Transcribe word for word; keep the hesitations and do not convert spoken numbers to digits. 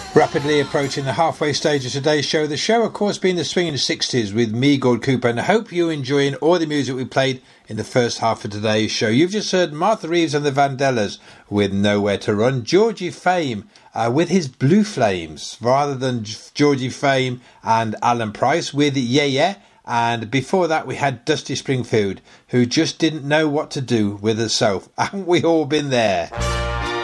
Rapidly approaching the halfway stage of today's show. The show, of course, being the swinging sixties with me, Gord Cooper, and I hope you're enjoying all the music we played in the first half of today's show. You've just heard Martha Reeves and the Vandellas with Nowhere to Run, Georgie Fame uh, with his Blue Flames, rather than Georgie Fame and Alan Price with Yeah Yeah, and before that we had Dusty Springfield, who just didn't know what to do with herself. Haven't we all been there?